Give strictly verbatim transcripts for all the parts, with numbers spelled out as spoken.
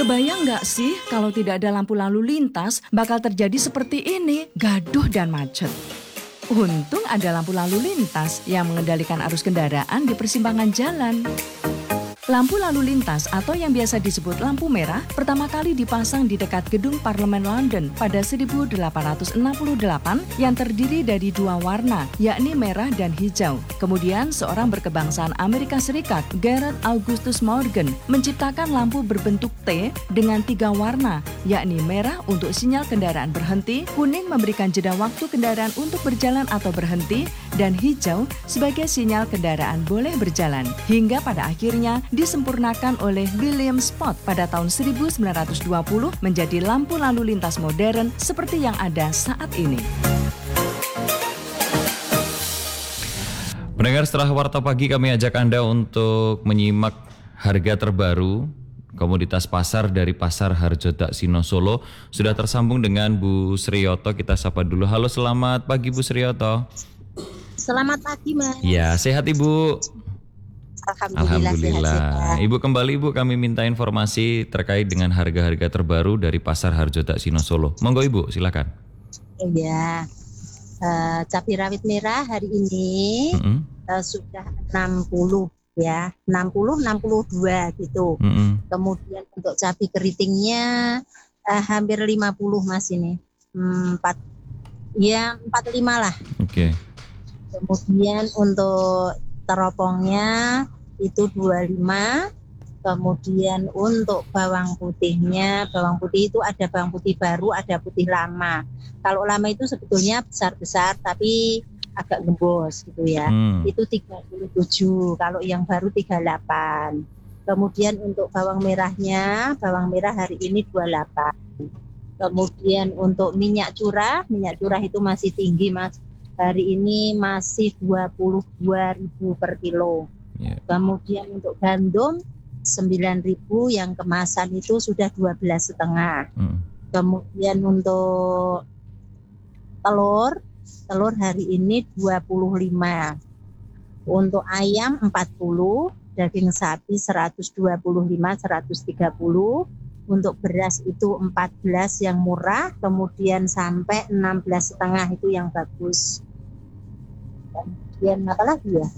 Kebayang nggak sih kalau tidak ada lampu lalu lintas bakal terjadi seperti ini, gaduh dan macet. Untung ada lampu lalu lintas yang mengendalikan arus kendaraan di persimpangan jalan. Lampu lalu lintas atau yang biasa disebut lampu merah pertama kali dipasang di dekat gedung Parlemen London pada seribu delapan ratus enam puluh delapan yang terdiri dari dua warna, yakni merah dan hijau. Kemudian seorang berkebangsaan Amerika Serikat, Garrett Augustus Morgan, menciptakan lampu berbentuk T dengan tiga warna, yakni merah untuk sinyal kendaraan berhenti, kuning memberikan jeda waktu kendaraan untuk berjalan atau berhenti, dan hijau sebagai sinyal kendaraan boleh berjalan. Hingga pada akhirnya disempurnakan oleh William Spot pada tahun seribu sembilan ratus dua puluh menjadi lampu lalu lintas modern seperti yang ada saat ini. Pendengar, setelah Warta Pagi kami ajak Anda untuk menyimak harga terbaru komoditas pasar dari Pasar Harjota Sino Solo. Sudah tersambung dengan Bu Sriyoto, kita sapa dulu. Halo, selamat pagi Bu Sriyoto. Selamat pagi Mas. Ya, sehat Ibu? Alhamdulillah, Alhamdulillah. sehat-sehat. Ibu kembali Ibu, kami minta informasi terkait dengan harga-harga terbaru dari Pasar Harjota Sino Solo. Monggo Ibu, silakan. Iya, uh, cabai rawit merah hari ini mm-hmm. uh, sudah enam puluh ya, enam puluh enam puluh dua gitu. Mm-hmm. Kemudian untuk cabai keritingnya uh, hampir lima puluh Mas ini, empat ya empat puluh lima lah. Oke. Okay. Kemudian untuk teropongnya itu dua puluh lima. Kemudian untuk bawang putihnya, bawang putih itu ada bawang putih baru, ada putih lama. Kalau lama itu sebetulnya besar-besar tapi agak gembos gitu ya. Hmm. Itu tiga puluh tujuh, kalau yang baru tiga puluh delapan. Kemudian untuk bawang merahnya, bawang merah hari ini dua puluh delapan. Kemudian untuk minyak curah, minyak curah itu masih tinggi Mas. Hari ini masih dua puluh dua ribu per kilo. Yeah. Kemudian untuk gandum sembilan ribu, yang kemasan itu sudah dua belas setengah. Mm. Kemudian untuk telur, telur hari ini dua puluh lima. Untuk ayam empat puluh, daging sapi seratus dua puluh lima, seratus tiga puluh. Untuk beras itu empat belas yang murah, kemudian sampai enam belas setengah itu yang bagus. Kemudian apa lagi ya?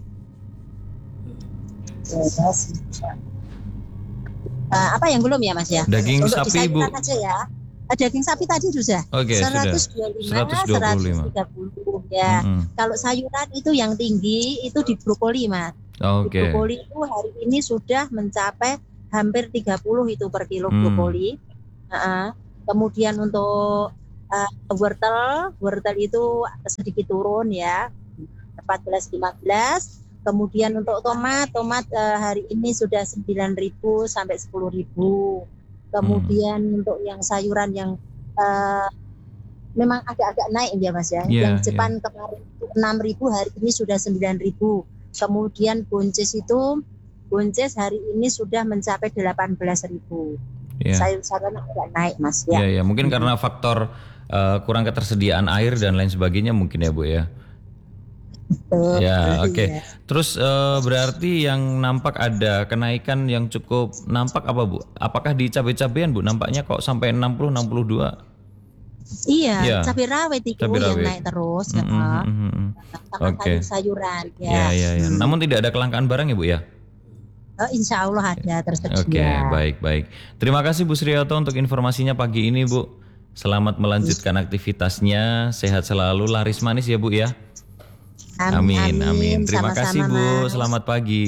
Uh, apa yang belum ya Mas ya? Daging untuk sapi Bu. Aja ya. Uh, daging sapi tadi sudah. Oke, okay, seratus dua puluh lima, seratus tiga puluh ya. Mm-hmm. Kalau sayuran itu yang tinggi itu di brokoli Mas. Oke. Okay. Di brokoli itu hari ini sudah mencapai hampir tiga puluh itu per kilo hmm. brokoli. Uh-uh. Kemudian untuk uh, wortel, wortel itu sedikit turun ya, empat belas lima belas. Kemudian untuk tomat, tomat uh, hari ini sudah sembilan ribu sampai sepuluh ribu. Kemudian hmm. untuk yang sayuran yang uh, memang agak-agak naik ya Mas ya. Yeah, yang Jepang yeah. kemarin itu enam ribu, hari ini sudah sembilan ribu. Kemudian buncis itu buncis hari ini sudah mencapai delapan belas ribu. Yeah. Sayur-sayuran agak naik Mas ya. Yeah, yeah. Mungkin hmm. karena faktor uh, kurang ketersediaan air dan lain sebagainya mungkin ya Bu ya. Betul. Ya oke. Okay. Yeah. Terus uh, berarti yang nampak ada kenaikan yang cukup nampak apa Bu? Apakah di cabai-cabean Bu? Nampaknya kok sampai enam puluh enam puluh dua? Iya, yeah. cabai rawit itu cabai yang rawit. Naik terus. Mm-hmm, ya. mm-hmm. Sama okay. sayur-sayuran ya. Ya, ya, ya. Hmm. Namun tidak ada kelangkaan barang ya Bu ya? Oh, insya Allah ada tersedia. Oke, okay, baik, baik. Terima kasih Bu Sriyoto untuk informasinya pagi ini Bu. Selamat melanjutkan aktivitasnya, sehat selalu, laris manis ya Bu ya. Amin, amin. amin. Terima Sama-sama, kasih Bu, Mas. Selamat pagi.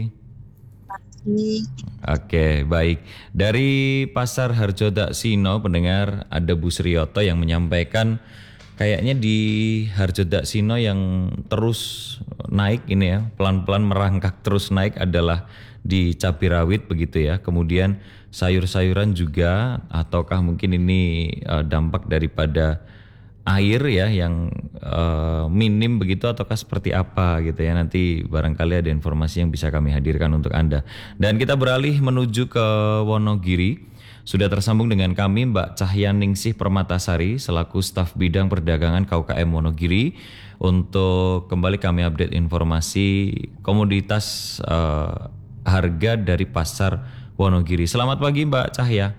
Pagi. Oke, baik. Dari Pasar Harjota Sino, pendengar, ada Bu Sriyoto yang menyampaikan kayaknya di Harjota Sino yang terus naik ini ya, pelan-pelan merangkak terus naik adalah di cabai rawit begitu ya. Kemudian sayur-sayuran juga, ataukah mungkin ini uh, dampak daripada air ya yang uh, minim begitu, ataukah seperti apa gitu ya. Nanti barangkali ada informasi yang bisa kami hadirkan untuk Anda. Dan kita beralih menuju ke Wonogiri. Sudah tersambung dengan kami Mbak Cahyaningsih Permatasari selaku staf bidang perdagangan K U K M Wonogiri untuk kembali kami update informasi komoditas uh, harga dari pasar Wonogiri. Selamat pagi Mbak Cahya.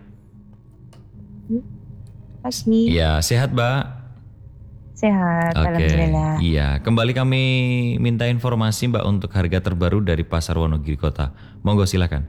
Pagi, Ya, sehat Mbak? sehat, Oke, alhamdulillah. iya. Kembali kami minta informasi Mbak untuk harga terbaru dari Pasar Wonogiri Kota. Monggo silakan.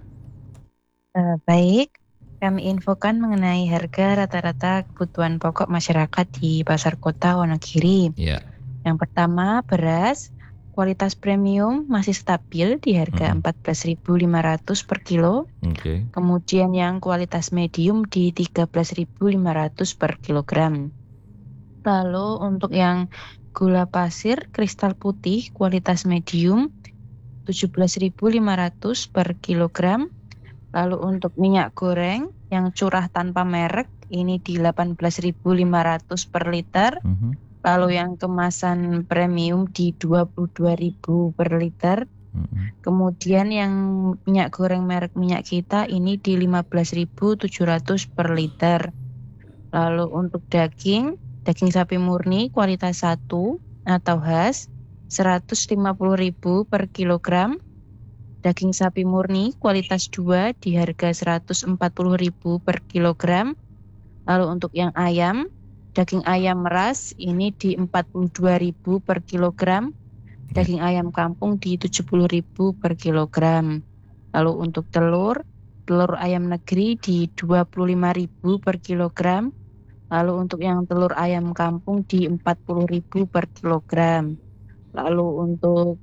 Eh, baik, kami infokan mengenai harga rata-rata kebutuhan pokok masyarakat di Pasar Kota Wonogiri. Ya. Yang pertama, beras kualitas premium masih stabil di harga Mhm. empat belas ribu lima ratus per kilo. Oke. Kemudian yang kualitas medium di tiga belas ribu lima ratus per kilogram. Lalu untuk yang gula pasir kristal putih kualitas medium tujuh belas ribu lima ratus per kilogram. Lalu untuk minyak goreng yang curah tanpa merek ini di delapan belas ribu lima ratus per liter. Mhm. Lalu yang kemasan premium di dua puluh dua ribu per liter. Mhm. Kemudian yang minyak goreng merek minyak kita ini di lima belas ribu tujuh ratus per liter. Lalu untuk daging, daging sapi murni kualitas satu atau khas seratus lima puluh ribu per kilogram. Daging sapi murni kualitas dua di harga seratus empat puluh ribu per kilogram. Lalu untuk yang ayam, daging ayam meras ini di empat puluh dua ribu per kilogram. Daging ayam kampung di tujuh puluh ribu per kilogram. Lalu untuk telur, telur ayam negeri di dua puluh lima ribu per kilogram. Lalu untuk yang telur ayam kampung di empat puluh ribu per kilogram. Lalu untuk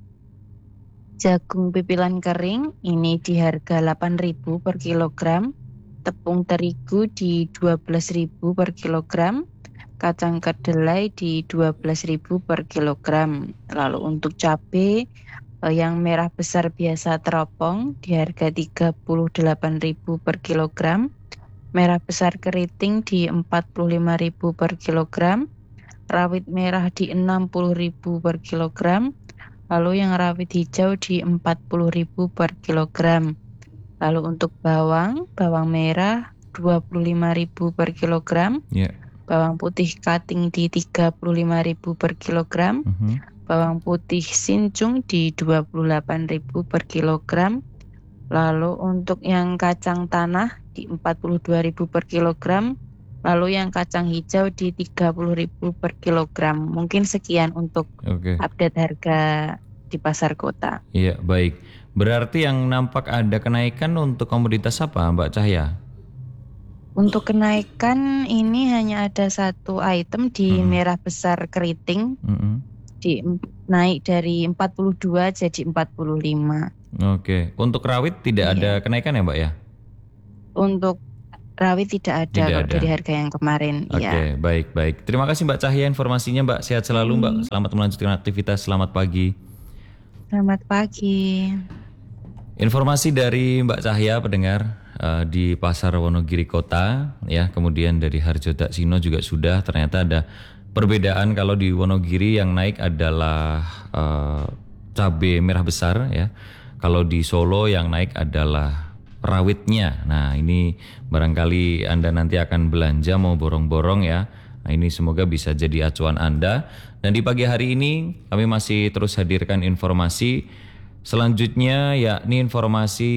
jagung pipilan kering ini di harga delapan ribu per kilogram. Tepung terigu di dua belas ribu per kilogram. Kacang kedelai di dua belas ribu per kilogram. Lalu untuk cabai eh, yang merah besar biasa teropong di harga tiga puluh delapan ribu per kilogram. Merah besar keriting di empat puluh lima ribu per kilogram. Rawit merah di enam puluh ribu per kilogram. Lalu yang rawit hijau di empat puluh ribu per kilogram. Lalu untuk bawang, bawang merah dua puluh lima ribu per kilogram. Ya. Bawang putih cutting di tiga puluh lima ribu per kilogram. Mhm. Bawang putih sincung di dua puluh delapan ribu per kilogram. Lalu untuk yang kacang tanah di empat puluh dua ribu per kilogram. Lalu yang kacang hijau di tiga puluh ribu per kilogram. Mungkin sekian untuk Oke. update harga di pasar kota. Iya, baik. Berarti yang nampak ada kenaikan untuk komoditas apa, Mbak Cahya? Untuk kenaikan ini hanya ada satu item di Mhm. merah besar keriting. Mhm. Di, naik dari empat puluh dua jadi empat puluh lima. Oke. Untuk rawit tidak Iya. ada kenaikan ya, Mbak ya? Untuk rawit tidak ada Tidak kalau ada. dari harga yang kemarin. Oke, Ya. baik, baik. Terima kasih Mbak Cahya informasinya, Mbak. Sehat selalu, Mbak. Selamat melanjutkan aktivitas. Selamat pagi. Selamat pagi. Informasi dari Mbak Cahya pendengar eh, di Pasar Wonogiri Kota ya, kemudian dari Harjodha Sino juga sudah ternyata ada perbedaan. Kalau di Wonogiri yang naik adalah eh, cabai merah besar ya. Kalau di Solo yang naik adalah rawitnya. Nah, ini barangkali Anda nanti akan belanja mau borong-borong ya. Nah, ini semoga bisa jadi acuan Anda. Dan di pagi hari ini kami masih terus hadirkan informasi selanjutnya, yakni informasi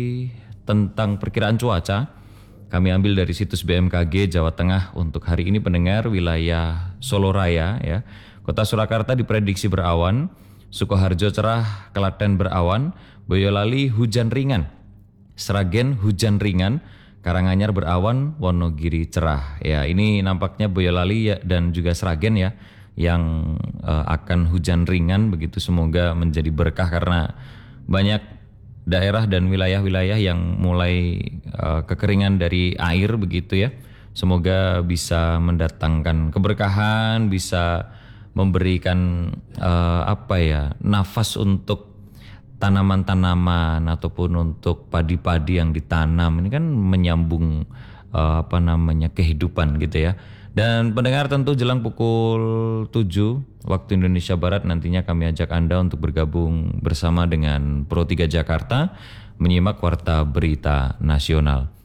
tentang perkiraan cuaca. Kami ambil dari situs B M K G Jawa Tengah untuk hari ini pendengar wilayah Solo Raya ya. Kota Surakarta diprediksi berawan, Sukoharjo cerah, Klaten berawan, Boyolali hujan ringan, Sragen hujan ringan, Karanganyar berawan, Wonogiri cerah. Ya, ini nampaknya Boyolali ya, dan juga Sragen ya yang uh, akan hujan ringan begitu, semoga menjadi berkah karena banyak daerah dan wilayah-wilayah yang mulai uh, kekeringan dari air begitu ya. Semoga bisa mendatangkan keberkahan, bisa memberikan uh, apa ya, nafas untuk tanaman-tanaman ataupun untuk padi-padi yang ditanam. Ini kan menyambung uh, apa namanya kehidupan gitu ya. Dan pendengar, tentu jelang pukul tujuh waktu Indonesia Barat nantinya kami ajak Anda untuk bergabung bersama dengan Pro tiga Jakarta menyimak Warta Berita Nasional.